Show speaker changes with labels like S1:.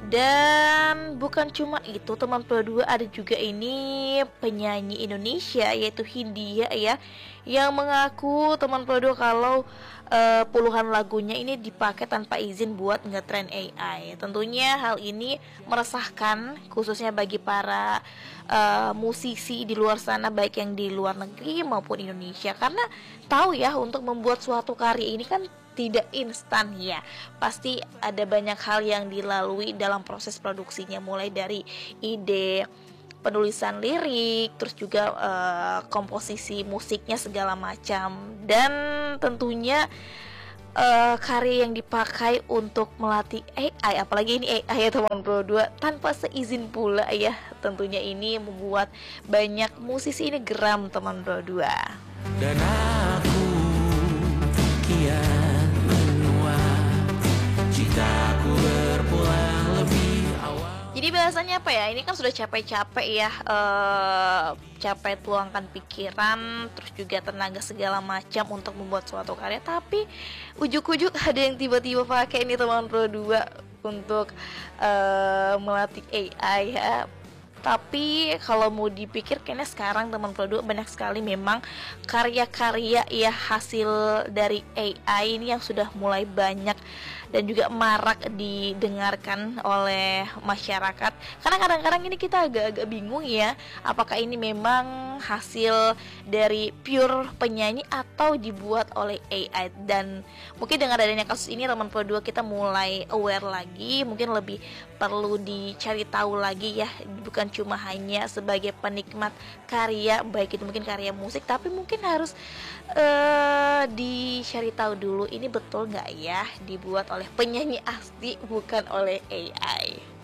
S1: Dan bukan cuma itu teman Pro 2, ada juga ini penyanyi Indonesia yaitu Hindia ya, yang mengaku teman Pro 2 kalau puluhan lagunya ini dipakai tanpa izin buat ngetrain AI. Tentunya hal ini meresahkan khususnya bagi para musisi di luar sana, baik yang di luar negeri maupun Indonesia, karena tahu ya untuk membuat suatu karya ini kan tidak instan ya. Pasti ada banyak hal yang dilalui dalam proses produksinya, mulai dari ide, penulisan lirik, terus juga komposisi musiknya segala macam. Dan tentunya karya yang dipakai untuk melatih AI, apalagi ini AI ya teman Pro 2, tanpa seizin pula ya. Tentunya ini membuat banyak musisi ini geram teman Pro 2.
S2: Dan aku kian menua, citaku berpulang lebih awal.
S1: Jadi bahasanya apa ya, ini kan sudah capek-capek ya, capek tuangkan pikiran, terus juga tenaga segala macam untuk membuat suatu karya, tapi ujuk-ujuk ada yang tiba-tiba pakai ini teman Pro 2 untuk melatih AI ya. Tapi kalau mau dipikir kayaknya sekarang teman Pro 2 banyak sekali memang karya-karya ya hasil dari AI ini yang sudah mulai banyak dan juga marak didengarkan oleh masyarakat. Karena kadang-kadang ini kita agak-agak bingung ya, apakah ini memang hasil dari pure penyanyi atau dibuat oleh AI. Dan mungkin dengan adanya kasus ini teman Pro 2 kita mulai aware lagi, mungkin lebih perlu dicari tahu lagi ya, bukan cuma hanya sebagai penikmat karya, baik itu mungkin karya musik, tapi mungkin harus dicari tahu dulu ini betul nggak ya dibuat oleh penyanyi asli bukan oleh AI.